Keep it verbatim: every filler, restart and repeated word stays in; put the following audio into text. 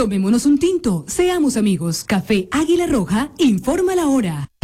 Tomémonos un tinto, seamos amigos. Café Águila Roja, informa la hora.